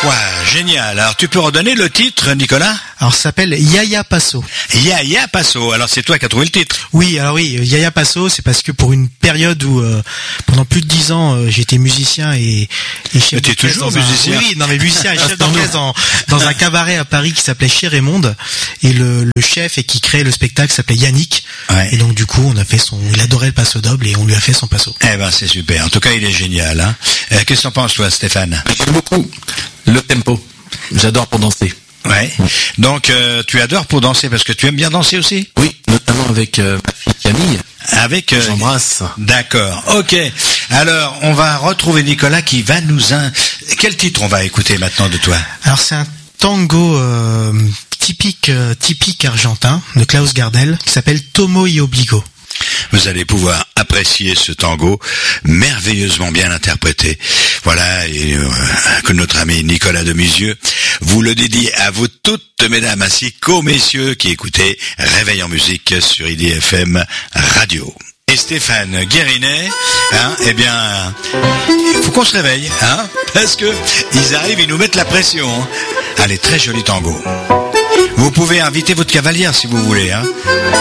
Ouais, génial. Alors, tu peux redonner le titre, Nicolas? Alors, ça s'appelle Yaya Paso. Yaya Paso. Alors, c'est toi qui as trouvé le titre. Oui, alors oui, Yaya Paso, c'est parce que pour une période où, pendant plus de 10 ans, j'étais musicien et chef Mais t'es toujours musicien. Oui, non, mais musicien et chef d'orchestre dans un cabaret à Paris qui s'appelait Chez Raymonde. Et le chef et qui créait le spectacle s'appelait Yannick. Ouais. Et donc, du coup, il adorait le passo doble et on lui a fait son passo. Eh ben, c'est super. En tout cas, il est génial, hein. Qu'est-ce que t'en penses, toi, Stéphane? J'aime beaucoup le tempo. J'adore pour danser. Ouais. Donc, tu adores pour danser parce que tu aimes bien danser aussi? Oui, notamment avec ma fille Camille. Avec j'embrasse. D'accord. Ok. Alors, on va retrouver Nicolas qui va Quel titre on va écouter maintenant de toi? Alors, c'est un tango typique argentin de Klaus Gardel qui s'appelle Tomo y Obligo. Vous allez pouvoir apprécier ce tango merveilleusement bien interprété. Voilà, et que notre ami Nicolas Demisieux vous le dédie à vous toutes, mesdames, ainsi qu'aux messieurs qui écoutez Réveil en musique sur IDFM Radio. Et Stéphane Guérinet, eh bien, il faut qu'on se réveille, parce que ils arrivent, ils nous mettent la pression. Allez, très joli tango. Vous pouvez inviter votre cavalière si vous voulez,